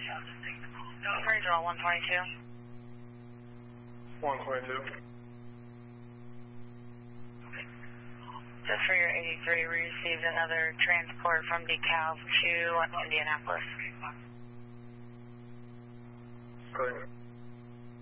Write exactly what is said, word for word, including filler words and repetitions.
Regional one twenty-two. one twenty-two. Just for your eighty-three, we received another transport from DeKalb to Indianapolis. Good.